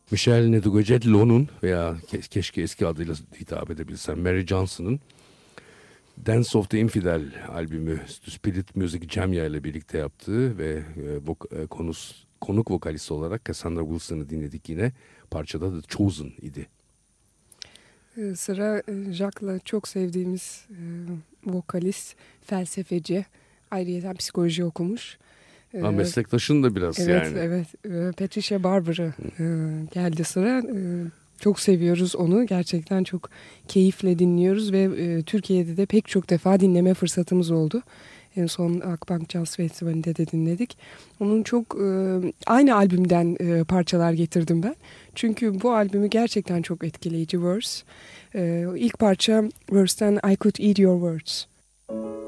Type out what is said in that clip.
Michel Ndegeocello'nun veya keşke eski adıyla hitap edebilsem Mary Johnson'ın Dance of the Infidel albümü Spirit Music Jamya ile birlikte yaptığı ve konuk vokalist olarak Cassandra Wilson'ı dinledik yine. Parçada The Chosen idi. Sıra Jacques'la çok sevdiğimiz vokalist, felsefeci, ayrıca psikoloji okumuş. Meslektaşın da biraz evet, yani. Evet, Patricia Barber'ı geldi sıra. Çok seviyoruz onu. Gerçekten çok keyifle dinliyoruz ve Türkiye'de de pek çok defa dinleme fırsatımız oldu. En son Akbank Jazz Festivali'nde de dinledik. Onun çok aynı albümden parçalar getirdim ben. Çünkü bu albümü gerçekten çok etkileyici Verse. İlk parça Verse'ten I Could Eat Your Words.